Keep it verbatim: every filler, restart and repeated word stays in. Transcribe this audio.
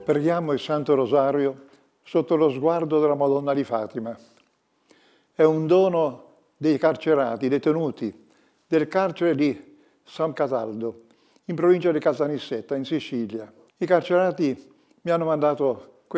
Preghiamo il Santo Rosario sotto lo sguardo della Madonna di Fatima. È un dono dei carcerati, detenuti, del carcere di San Cataldo, in provincia di Caltanissetta, in Sicilia. I carcerati mi hanno mandato